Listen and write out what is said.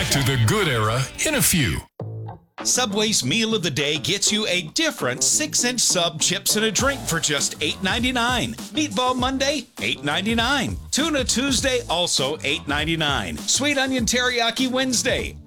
Back to the good era in a few. Subway's Meal of the Day gets you a different 6-inch sub, chips, and a drink for just $8.99. Meatball Monday, $8.99. Tuna Tuesday, also $8.99. Sweet Onion Teriyaki Wednesday,